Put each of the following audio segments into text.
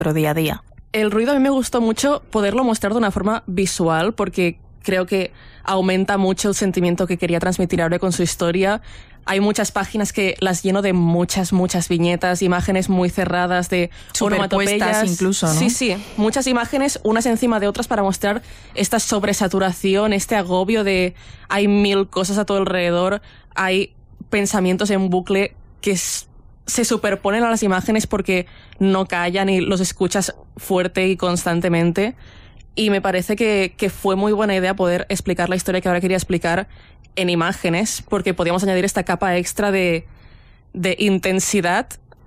día a día. El ruido a mí me gustó mucho poderlo mostrar de una forma visual, porque creo que aumenta mucho el sentimiento que quería transmitir Aure con su historia. Hay muchas páginas que las lleno de muchas viñetas, imágenes muy cerradas, de onomatopeyas incluso, ¿no? Sí, muchas imágenes unas encima de otras para mostrar esta sobresaturación, este agobio de hay 1000 cosas a todo alrededor, hay pensamientos en bucle que se superponen a las imágenes porque no callan y los escuchas fuerte y constantemente. Y me parece que fue muy buena idea poder explicar la historia que ahora quería explicar en imágenes, porque podíamos añadir esta capa extra de intensidad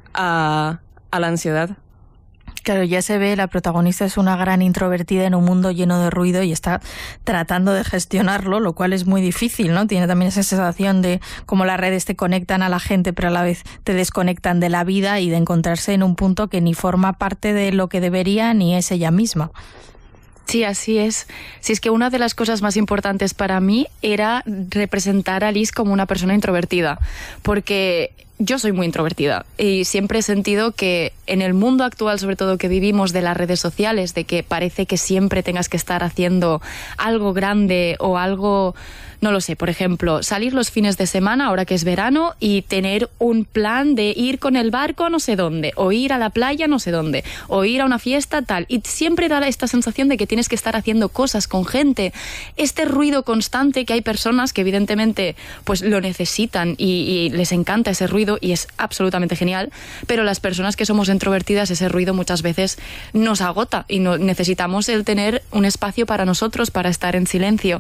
a la ansiedad. Claro, ya se ve, la protagonista es una gran introvertida en un mundo lleno de ruido y está tratando de gestionarlo, lo cual es muy difícil, ¿no? Tiene también esa sensación de cómo las redes te conectan a la gente, pero a la vez te desconectan de la vida y de encontrarse en un punto que ni forma parte de lo que debería ni es ella misma. Sí, así es. Sí, es que una de las cosas más importantes para mí era representar a Liz como una persona introvertida, porque yo soy muy introvertida y siempre he sentido que en el mundo actual, sobre todo que vivimos de las redes sociales, de que parece que siempre tengas que estar haciendo algo grande o algo, no lo sé, por ejemplo, salir los fines de semana, ahora que es verano, y tener un plan de ir con el barco a no sé dónde, o ir a la playa no sé dónde, o ir a una fiesta tal, y siempre da esta sensación de que tienes que estar haciendo cosas con gente, este ruido constante, que hay personas que evidentemente pues lo necesitan y les encanta ese ruido y es absolutamente genial, pero las personas que somos introvertidas, ese ruido muchas veces nos agota y necesitamos el tener un espacio para nosotros, para estar en silencio.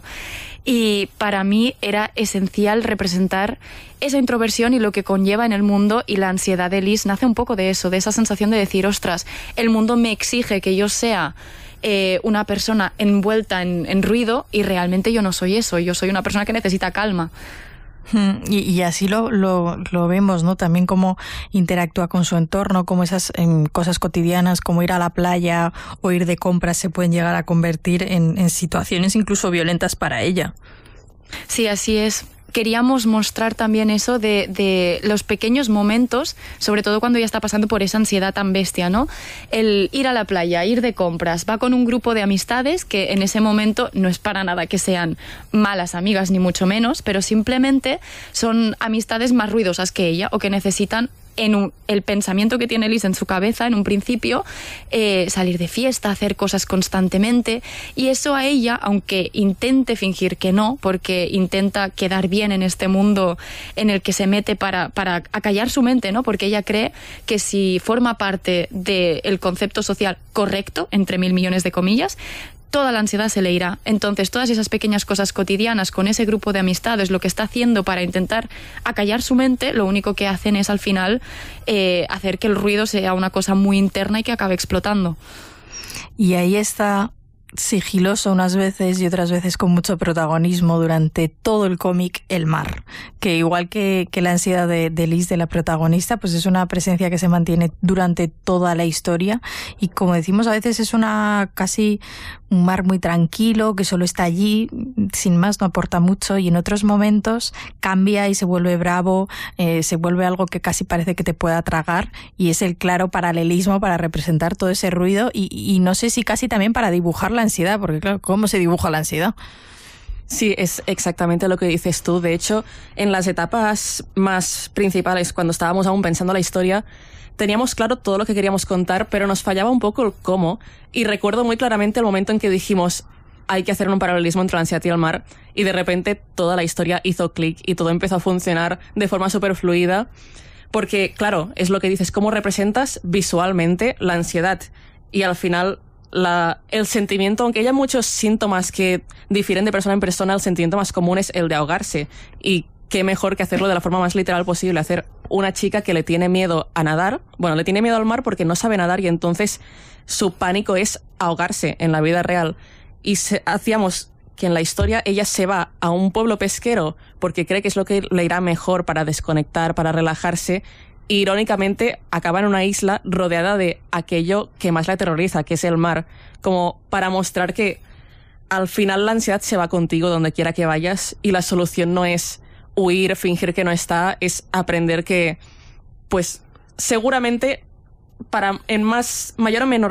Y para mí era esencial representar esa introversión y lo que conlleva en el mundo, y la ansiedad de Liz nace un poco de eso, de esa sensación de decir, ostras, el mundo me exige que yo sea una persona envuelta en ruido y realmente yo no soy eso, yo soy una persona que necesita calma. Y así lo vemos, ¿no? También cómo interactúa con su entorno, cómo esas cosas cotidianas como ir a la playa o ir de compras se pueden llegar a convertir en situaciones incluso violentas para ella. Sí, así es. Queríamos mostrar también eso de los pequeños momentos, sobre todo cuando ya está pasando por esa ansiedad tan bestia, ¿no? El ir a la playa, ir de compras, va con un grupo de amistades que en ese momento no es para nada que sean malas amigas, ni mucho menos, pero simplemente son amistades más ruidosas que ella o que necesitan el pensamiento que tiene Liz en su cabeza en un principio, salir de fiesta, hacer cosas constantemente, y eso a ella, aunque intente fingir que no, porque intenta quedar bien en este mundo en el que se mete para acallar su mente, ¿no? Porque ella cree que si forma parte del concepto social correcto, entre 1000 millones de comillas, toda la ansiedad se le irá. Entonces, todas esas pequeñas cosas cotidianas con ese grupo de amistades, lo que está haciendo para intentar acallar su mente, lo único que hacen es al final hacer que el ruido sea una cosa muy interna y que acabe explotando. Y ahí está, sigiloso unas veces y otras veces con mucho protagonismo durante todo el cómic, el mar, que igual que la ansiedad de Liz, de la protagonista, pues es una presencia que se mantiene durante toda la historia, y como decimos, a veces es casi un mar muy tranquilo, que solo está allí, sin más, no aporta mucho, y en otros momentos cambia y se vuelve bravo, se vuelve algo que casi parece que te pueda tragar, y es el claro paralelismo para representar todo ese ruido y no sé si casi también para dibujar la ansiedad, porque claro, ¿cómo se dibuja la ansiedad? Sí, es exactamente lo que dices tú. De hecho, en las etapas más principales, cuando estábamos aún pensando la historia, teníamos claro todo lo que queríamos contar, pero nos fallaba un poco el cómo. Y recuerdo muy claramente el momento en que dijimos, hay que hacer un paralelismo entre la ansiedad y el mar, y de repente toda la historia hizo clic y todo empezó a funcionar de forma súper fluida, porque, claro, es lo que dices, cómo representas visualmente la ansiedad. Y al final el sentimiento, aunque haya muchos síntomas que difieren de persona en persona, el sentimiento más común es el de ahogarse. Y qué mejor que hacerlo de la forma más literal posible, hacer una chica que le tiene miedo a nadar, bueno, le tiene miedo al mar porque no sabe nadar, y entonces su pánico es ahogarse en la vida real. Y hacíamos que en la historia ella se va a un pueblo pesquero porque cree que es lo que le irá mejor para desconectar, para relajarse, e irónicamente acaba en una isla rodeada de aquello que más la aterroriza, que es el mar, como para mostrar que al final la ansiedad se va contigo donde quiera que vayas, y la solución no es huir, fingir que no está, es aprender que, pues, seguramente en mayor o menor